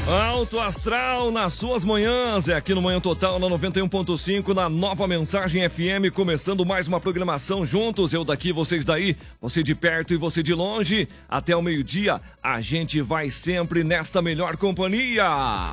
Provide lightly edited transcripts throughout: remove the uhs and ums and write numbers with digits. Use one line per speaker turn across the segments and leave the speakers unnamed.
Alto Astral nas suas manhãs, é aqui no Manhã Total na 91.5, na Nova Mensagem FM, começando mais uma programação juntos, eu daqui, vocês daí, você de perto e você de longe, até o meio-dia, a gente vai sempre nesta melhor companhia.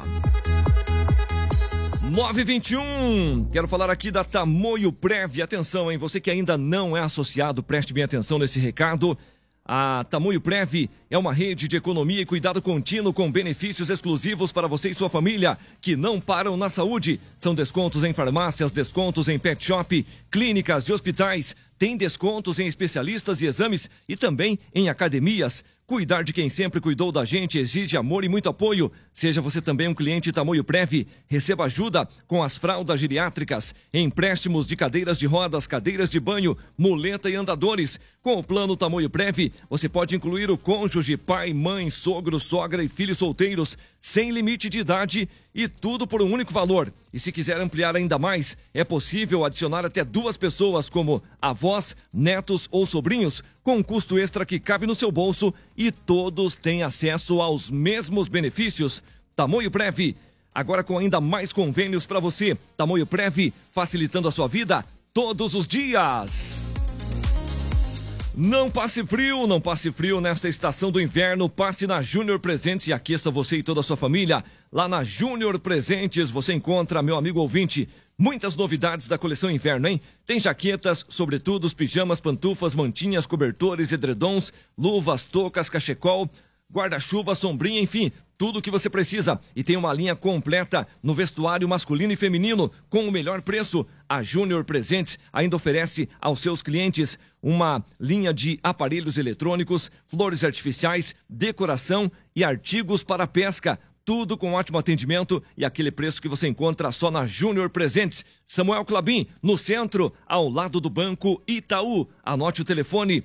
9h21, quero falar aqui da Tamoio Prev, atenção, hein, você que ainda não é associado, preste bem atenção nesse recado. A Tamoio Prev é uma rede de economia e cuidado contínuo com benefícios exclusivos para você e sua família que não param na saúde. São descontos em farmácias, descontos em pet shop, clínicas e hospitais. Tem descontos em especialistas e exames e também em academias. Cuidar de quem sempre cuidou da gente exige amor e muito apoio. Seja você também um cliente Tamoio Prev. Receba ajuda com as fraldas geriátricas, empréstimos de cadeiras de rodas, cadeiras de banho, muleta e andadores. Com o plano Tamoio Prev, você pode incluir o cônjuge, pai, mãe, sogro, sogra e filhos solteiros, sem limite de idade e tudo por um único valor. E se quiser ampliar ainda mais, é possível adicionar até 2 pessoas como avós, netos ou sobrinhos, com um custo extra que cabe no seu bolso e todos têm acesso aos mesmos benefícios. Tamoio Prev, agora com ainda mais convênios para você. Tamoio Prev, facilitando a sua vida todos os dias. Não passe frio nesta estação do inverno, passe na Júnior Presentes e aqueça você e toda a sua família. Lá na Júnior Presentes você encontra, meu amigo ouvinte, muitas novidades da coleção inverno, hein? Tem jaquetas, sobretudos, pijamas, pantufas, mantinhas, cobertores, edredons, luvas, toucas, cachecol, guarda-chuva, sombrinha, enfim, tudo o que você precisa. E tem uma linha completa no vestuário masculino e feminino com o melhor preço. A Júnior Presentes ainda oferece aos seus clientes uma linha de aparelhos eletrônicos, flores artificiais, decoração e artigos para pesca. Tudo com ótimo atendimento e aquele preço que você encontra só na Júnior Presentes. Samuel Clabin, no centro, ao lado do Banco Itaú. Anote o telefone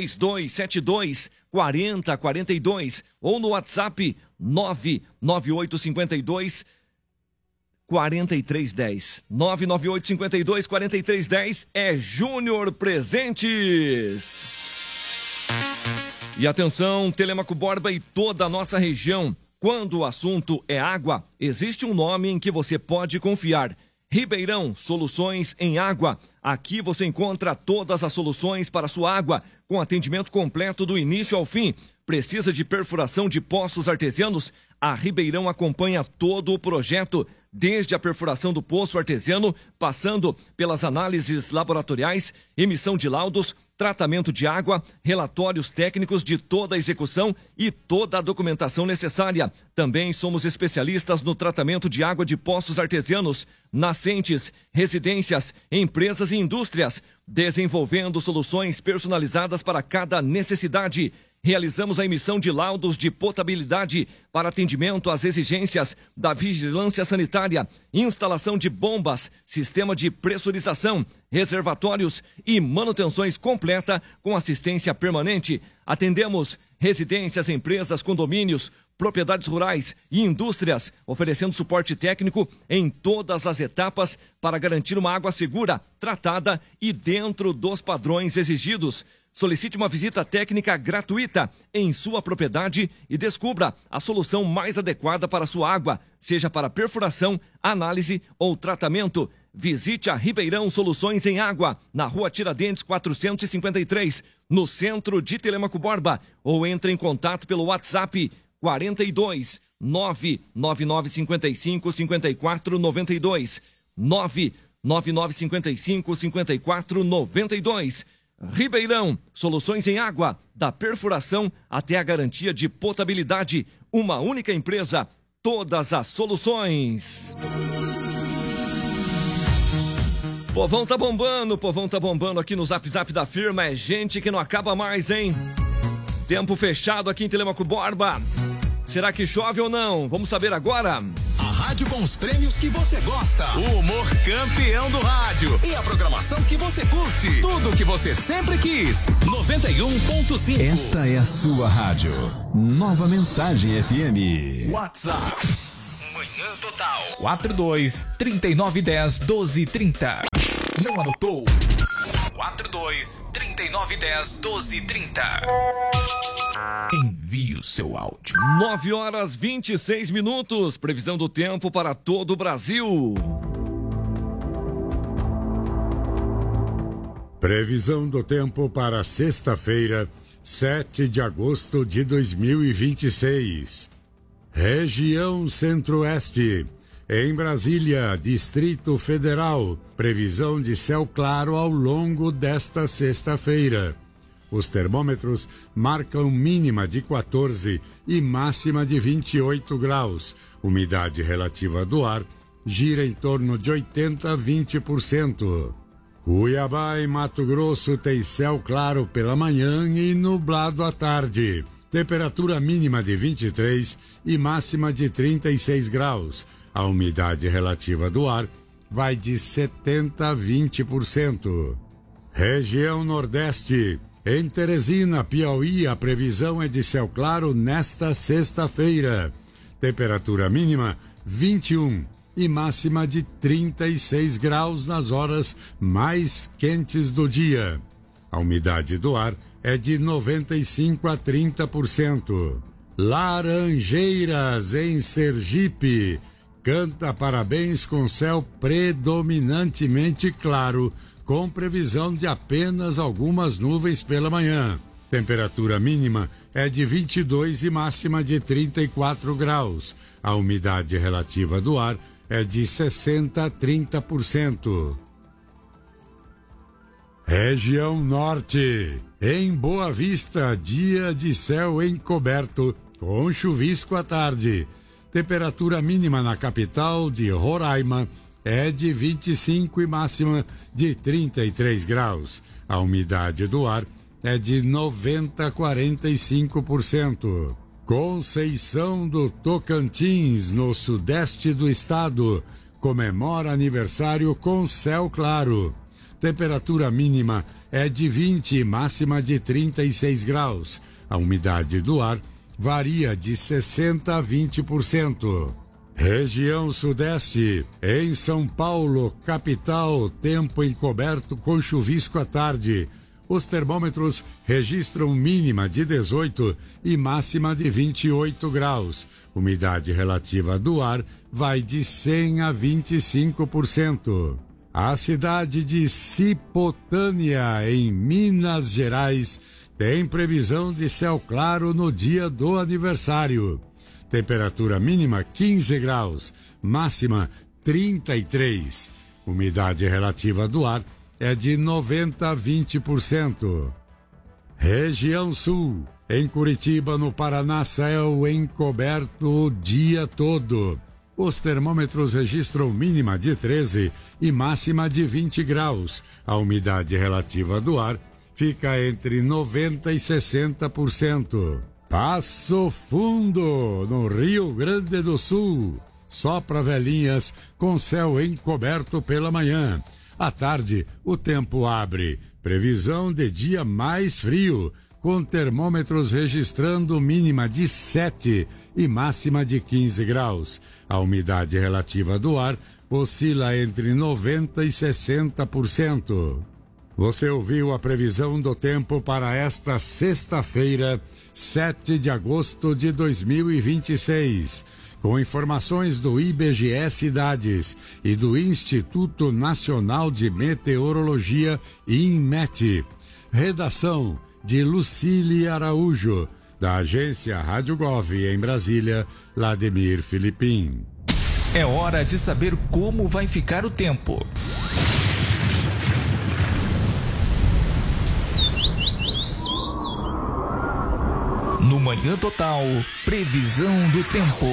3272-4042 ou no WhatsApp 99852 4310. 99852 4310 é Júnior Presentes. E atenção, Telêmaco Borba e toda a nossa região. Quando o assunto é água, existe um nome em que você pode confiar. Ribeirão Soluções em Água. Aqui você encontra todas as soluções para a sua água, com atendimento completo do início ao fim. Precisa de perfuração de poços artesianos? A Ribeirão acompanha todo o projeto, desde a perfuração do poço artesiano, passando pelas análises laboratoriais, emissão de laudos, tratamento de água, relatórios técnicos de toda a execução e toda a documentação necessária. Também somos especialistas no tratamento de água de poços artesianos, nascentes, residências, empresas e indústrias, desenvolvendo soluções personalizadas para cada necessidade. Realizamos a emissão de laudos de potabilidade para atendimento às exigências da vigilância sanitária, instalação de bombas, sistema de pressurização, reservatórios e manutenções completa com assistência permanente. Atendemos residências, empresas, condomínios, propriedades rurais e indústrias, oferecendo suporte técnico em todas as etapas para garantir uma água segura, tratada e dentro dos padrões exigidos. Solicite uma visita técnica gratuita em sua propriedade e descubra a solução mais adequada para a sua água, seja para perfuração, análise ou tratamento. Visite a Ribeirão Soluções em Água, na Rua Tiradentes 453, no centro de Telêmaco Borba, ou entre em contato pelo WhatsApp 42 99955 5492 99955 5492. Ribeirão, soluções em água, da perfuração até a garantia de potabilidade. Uma única empresa, todas as soluções. Povão tá bombando aqui no Zap Zap da firma. É gente que não acaba mais, hein? Tempo fechado aqui em Telêmaco Borba. Será que chove ou não? Vamos saber agora.
A rádio com os prêmios que você gosta. O humor campeão do rádio. E a programação que você curte. Tudo que você sempre quis. 91.5.
Esta é a sua rádio. Nova Mensagem FM.
WhatsApp. Manhã Total.
42-3910-1230.
Não anotou? 42-3910-1230. Envie o seu áudio.
9h26, previsão do tempo para todo o Brasil.
Previsão do tempo para sexta-feira, 7 de agosto de 2026. Região Centro-Oeste. Em Brasília, Distrito Federal, previsão de céu claro ao longo desta sexta-feira. Os termômetros marcam mínima de 14 e máxima de 28 graus. Umidade relativa do ar gira em torno de 80 a 20%. Cuiabá e Mato Grosso tem céu claro pela manhã e nublado à tarde. Temperatura mínima de 23 e máxima de 36 graus. A umidade relativa do ar vai de 70 a 20%. Região Nordeste. Em Teresina, Piauí, a previsão é de céu claro nesta sexta-feira. Temperatura mínima 21 e máxima de 36 graus nas horas mais quentes do dia. A umidade do ar é de 95 a 30%. Laranjeiras, em Sergipe, canta parabéns com céu predominantemente claro, com previsão de apenas algumas nuvens pela manhã. Temperatura mínima é de 22 e máxima de 34 graus. A umidade relativa do ar é de 60 a 30%. Região Norte. Em Boa Vista, dia de céu encoberto, com chuvisco à tarde. Temperatura mínima na capital de Roraima é de 25 e máxima de 33 graus. A umidade do ar é de 90 a 45%. Conceição do Tocantins, no sudeste do estado, comemora aniversário com céu claro. Temperatura mínima é de 20 e máxima de 36 graus. A umidade do ar varia de 60 a 20%. Região Sudeste. Em São Paulo, capital, tempo encoberto com chuvisco à tarde. Os termômetros registram mínima de 18 e máxima de 28 graus. Umidade relativa do ar vai de 100 a 25%. A cidade de Cipotânea, em Minas Gerais, tem previsão de céu claro no dia do aniversário. Temperatura mínima 15 graus, máxima 33. Umidade relativa do ar é de 90 a 20%. Região Sul. Em Curitiba, no Paraná, céu encoberto o dia todo. Os termômetros registram mínima de 13 e máxima de 20 graus. A umidade relativa do ar fica entre 90 e 60%. Passo Fundo, no Rio Grande do Sul. Só para velhinhas, com céu encoberto pela manhã. À tarde, o tempo abre. Previsão de dia mais frio, com termômetros registrando mínima de 7 e máxima de 15 graus. A umidade relativa do ar oscila entre 90 e 60%. Você ouviu a previsão do tempo para esta sexta-feira, 7 de agosto de 2026. Com informações do IBGE Cidades e do Instituto Nacional de Meteorologia, INMET. Redação de Lucília Araújo, da agência Rádio Gov em Brasília, Vladimir Filipim.
É hora de saber como vai ficar o tempo. No Manhã Total, previsão do tempo.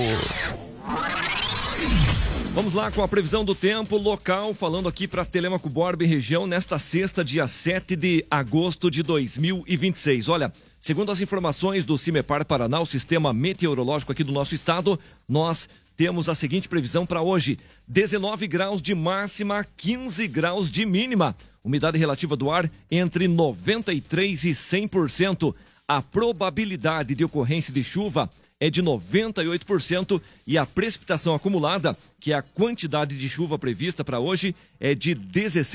Vamos lá com a previsão do tempo local, falando aqui para Telêmaco Borba e região, nesta sexta, dia 7 de agosto de 2026. Olha, segundo as informações do CIMEPAR Paraná, o sistema meteorológico aqui do nosso estado, nós temos a seguinte previsão para hoje: 19 graus de máxima, 15 graus de mínima. Umidade relativa do ar entre 93% e 100%. A probabilidade de ocorrência de chuva é de 98% e a precipitação acumulada, que é a quantidade de chuva prevista para hoje, é de 16